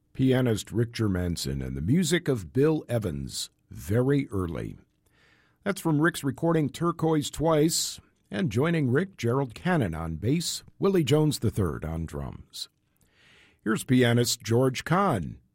pianist Rick Germanson and the music of Bill Evans, Very Early. That's from Rick's recording Turquoise Twice, and joining Rick, Gerald Cannon on bass, Willie Jones III on drums. Here's pianist George Kahn